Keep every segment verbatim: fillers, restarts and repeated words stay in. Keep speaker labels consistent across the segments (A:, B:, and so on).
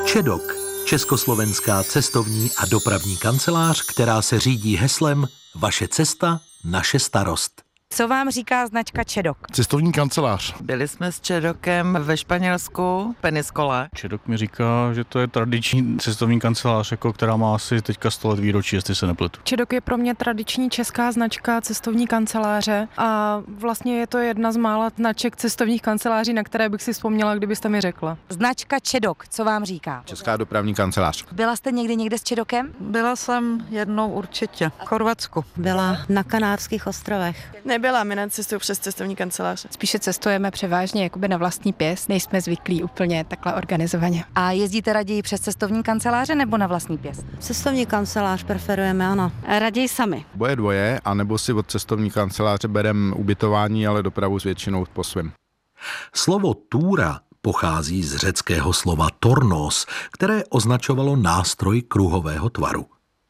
A: ČEDOK, Československá cestovní a dopravní kancelář, která se řídí heslem Vaše cesta, naše starost.
B: Co vám říká značka ČEDOK?
C: Cestovní kancelář.
D: Byli jsme s ČEDOKem ve Španělsku, Peniskole.
E: ČEDOK mi říká, že to je tradiční cestovní kancelář, jako která má asi teďka sto let výročí, jestli se nepletu.
F: ČEDOK je pro mě tradiční česká značka cestovní kanceláře a vlastně je to jedna z mála značek cestovních kanceláří, na které bych si vzpomněla, kdybyste mi řekla.
B: Značka ČEDOK, co vám říká?
C: Česká dopravní kancelář.
B: Byla jste někdy někde s ČEDOKem?
D: Byla jsem jednou určitě v Chorvatsku.
G: Byla na Kanárských ostrovech.
H: Nebyla, my necestuju přes cestovní kanceláře.
I: Spíše cestujeme převážně jakoby na vlastní pěst, nejsme zvyklí úplně takhle organizovaně.
B: A jezdíte raději přes cestovní kanceláře nebo na vlastní pěst?
G: Cestovní kancelář preferujeme, ano.
I: Raději sami.
C: Boje dvoje, anebo si od cestovní kanceláře bereme ubytování, ale dopravu s většinou po svém.
A: Slovo túra pochází z řeckého slova tornos, které označovalo nástroj kruhového tvaru.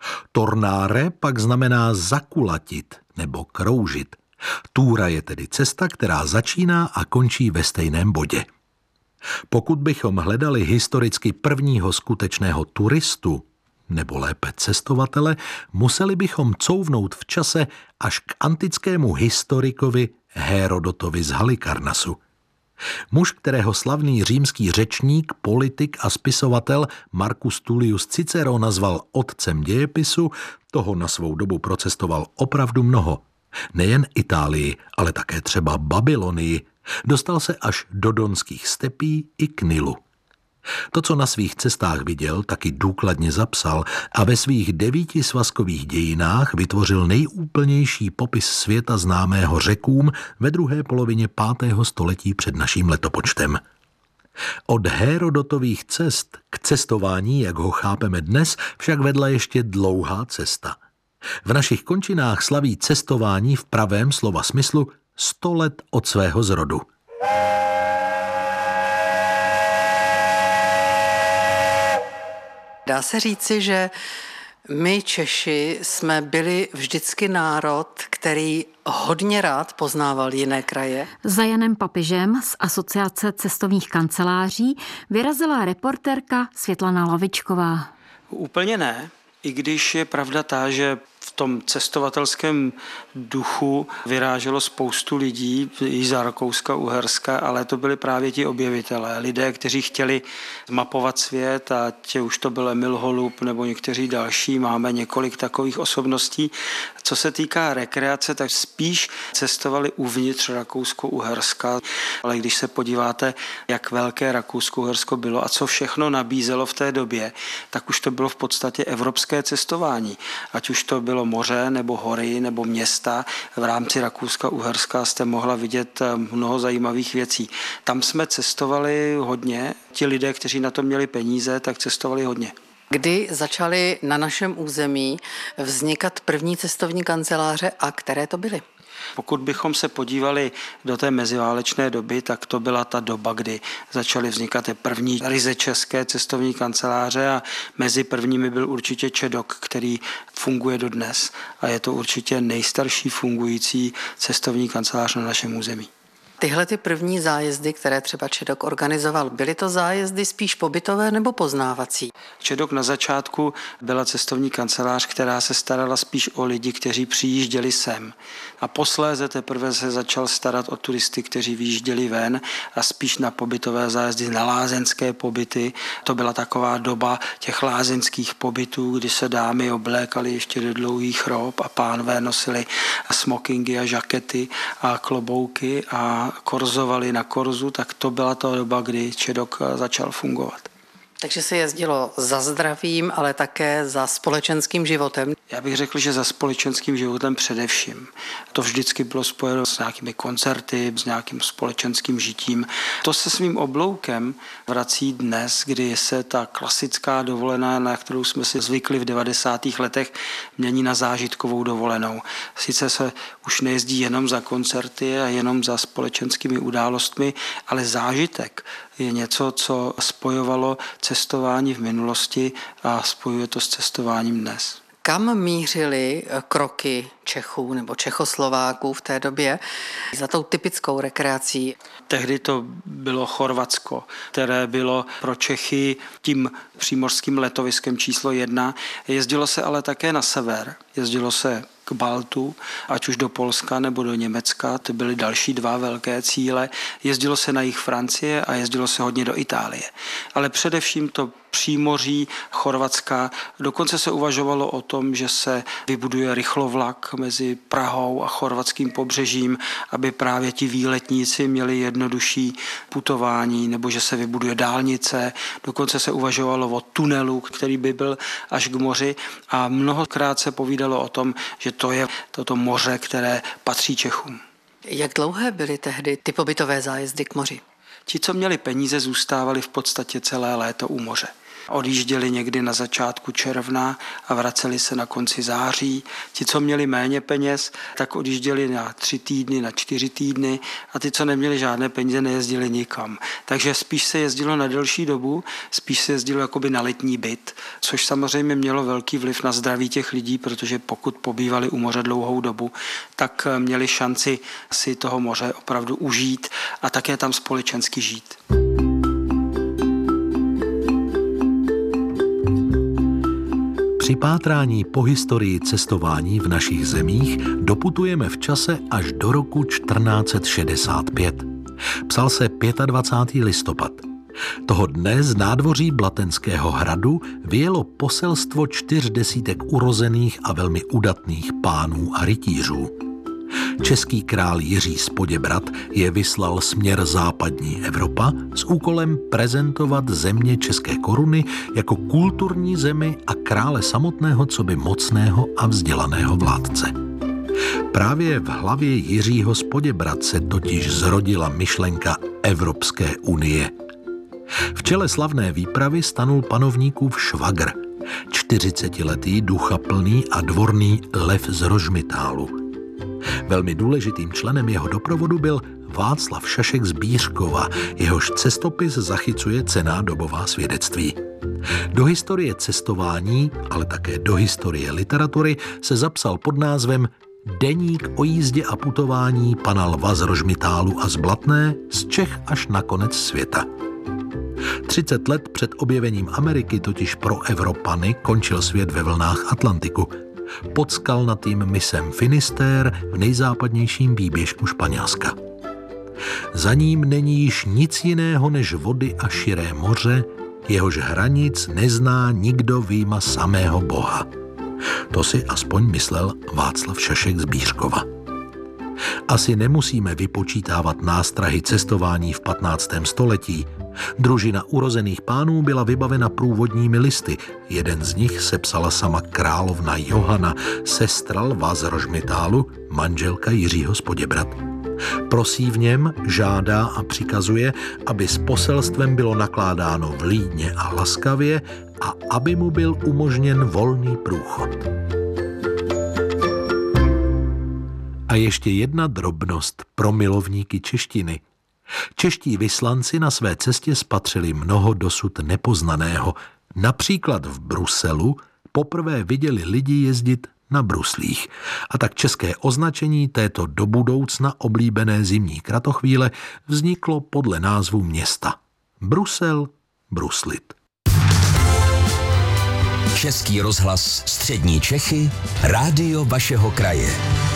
A: Tornáre pak znamená zakulatit nebo kroužit. Túra je tedy cesta, která začíná a končí ve stejném bodě. Pokud bychom hledali historicky prvního skutečného turistu, nebo lépe cestovatele, museli bychom couvnout v čase až k antickému historikovi Hérodotovi z Halikarnasu. Muž, kterého slavný římský řečník, politik a spisovatel Marcus Tullius Cicero nazval otcem dějepisu, toho na svou dobu procestoval opravdu mnoho. Nejen Itálii, ale také třeba Babylonii. Dostal se až do donských stepí i k Nilu. To, co na svých cestách viděl, taky důkladně zapsal a ve svých devíti svazkových dějinách vytvořil nejúplnější popis světa známého Řekům ve druhé polovině pátého století před naším letopočtem. Od Hérodotových cest k cestování, jak ho chápeme dnes, však vedla ještě dlouhá cesta. V našich končinách slaví cestování v pravém slova smyslu sto let od svého zrodu.
J: Dá se říci, že my Češi jsme byli vždycky národ, který hodně rád poznával jiné kraje.
K: Za Janem Papižem z Asociace cestovních kanceláří vyrazila reportérka Světlana Lavičková.
L: Úplně ne, i když je pravda ta, že v tom cestovatelském duchu vyráželo spoustu lidí i za Rakouska, Uherska, ale to byli právě ti objevitelé, lidé, kteří chtěli mapovat svět, a tě už to byl Emil Holub nebo někteří další, máme několik takových osobností. Co se týká rekreace, tak spíš cestovali uvnitř Rakousko-Uherska, ale když se podíváte, jak velké Rakousko-Uhersko bylo a co všechno nabízelo v té době, tak už to bylo v podstatě evropské cestování, ať už to bylo moře, nebo hory, nebo města. V rámci Rakouska-Uherska jste mohla vidět mnoho zajímavých věcí. Tam jsme cestovali hodně. Ti lidé, kteří na to měli peníze, tak cestovali hodně.
J: Kdy začaly na našem území vznikat první cestovní kanceláře a které to byly?
L: Pokud bychom se podívali do té meziválečné doby, tak to byla ta doba, kdy začaly vznikat ty první ryze české cestovní kanceláře a mezi prvními byl určitě ČEDOK, který funguje dodnes a je to určitě nejstarší fungující cestovní kancelář na našem území.
J: Tyhle ty první zájezdy, které třeba ČEDOK organizoval, byly to zájezdy spíš pobytové nebo poznávací?
L: ČEDOK na začátku byla cestovní kancelář, která se starala spíš o lidi, kteří přijížděli sem. A posléze teprve se začal starat o turisty, kteří vyjížděli ven a spíš na pobytové zájezdy, na lázeňské pobyty. To byla taková doba těch lázeňských pobytů, kdy se dámy oblékaly ještě do dlouhých rob a pánové nosili smokingy a žakety a klobouky a korzovali na korzu, tak to byla ta doba, kdy ČEDOK začal fungovat.
J: Takže se jezdilo za zdravím, ale také za společenským životem.
L: Já bych řekl, že za společenským životem především. To vždycky bylo spojeno s nějakými koncerty, s nějakým společenským žitím. To se svým obloukem vrací dnes, kdy se ta klasická dovolená, na kterou jsme si zvykli v devadesátých letech, mění na zážitkovou dovolenou. Sice se už nejezdí jenom za koncerty a jenom za společenskými událostmi, ale zážitek je něco, co spojovalo cestování v minulosti a spojuje to s cestováním dnes.
J: Kam mířily kroky Čechů nebo Čechoslováků v té době za tou typickou rekreací?
L: Tehdy to bylo Chorvatsko, které bylo pro Čechy tím přímořským letoviskem číslo jedna. Jezdilo se ale také na sever. Jezdilo se k Baltu, ať už do Polska nebo do Německa, to byly další dva velké cíle. Jezdilo se na jih Francie a jezdilo se hodně do Itálie. Ale především to přímoří Chorvatska. Dokonce se uvažovalo o tom, že se vybuduje rychlovlak mezi Prahou a chorvatským pobřežím, aby právě ti výletníci měli jednodušší putování, nebo že se vybuduje dálnice. Dokonce se uvažovalo o tunelu, který by byl až k moři a mnohokrát se povídalo o tom, že to je toto moře, které patří Čechům.
J: Jak dlouhé byly tehdy ty pobytové zájezdy k moři?
L: Ti, co měli peníze, zůstávali v podstatě celé léto u moře. Odjížděli někdy na začátku června a vraceli se na konci září. Ti, co měli méně peněz, tak odjížděli na tři týdny, na čtyři týdny a ty, co neměli žádné peníze, nejezdili nikam. Takže spíš se jezdilo na delší dobu, spíš se jezdilo jakoby na letní byt, což samozřejmě mělo velký vliv na zdraví těch lidí, protože pokud pobývali u moře dlouhou dobu, tak měli šanci si toho moře opravdu užít a také tam společensky žít.
A: Při pátrání po historii cestování v našich zemích doputujeme v čase až do roku čtrnáct set šedesát pět. Psal se dvacátého pátého listopad. Toho dne z nádvoří Blatenského hradu vyjelo poselstvo čtyř desítek urozených a velmi udatných pánů a rytířů. Český král Jiří z Poděbrad je vyslal směr západní Evropa s úkolem prezentovat země české koruny jako kulturní zemi a krále samotného coby mocného a vzdělaného vládce. Právě v hlavě Jiřího z Poděbrad se totiž zrodila myšlenka Evropské unie. V čele slavné výpravy stanul panovníkův švagr, čtyřicetiletý duchaplný a dvorný Lev z Rožmitálu. Velmi důležitým členem jeho doprovodu byl Václav Šašek z Bířkova, jehož cestopis zachycuje cenná dobová svědectví. Do historie cestování, ale také do historie literatury se zapsal pod názvem Deník o jízdě a putování pana Lva z Rožmitálu a z Blatné z Čech až na konec světa. třicet let před objevením Ameriky totiž pro Evropany končil svět ve vlnách Atlantiku. Pod skalnatým misem Finisterre v nejzápadnějším výběžku Španělska. Za ním není již nic jiného než vody a širé moře, jehož hranic nezná nikdo vyjma samého Boha. To si aspoň myslel Václav Šašek z Bířkova. Asi nemusíme vypočítávat nástrahy cestování v patnáctém století. Družina urozených pánů byla vybavena průvodními listy. Jeden z nich sepsala sama královna Johana, sestra Lva z Rožmitálu, manželka Jiřího z Poděbrad. Prosí v něm, žádá a přikazuje, aby s poselstvem bylo nakládáno vlídně a laskavě a aby mu byl umožněn volný průchod. A ještě jedna drobnost pro milovníky češtiny. Čeští vyslanci na své cestě spatřili mnoho dosud nepoznaného. Například v Bruselu poprvé viděli lidi jezdit na bruslích. A tak české označení této do budoucna oblíbené zimní kratochvíle vzniklo podle názvu města. Brusel, bruslit.
M: Český rozhlas Střední Čechy, rádio vašeho kraje.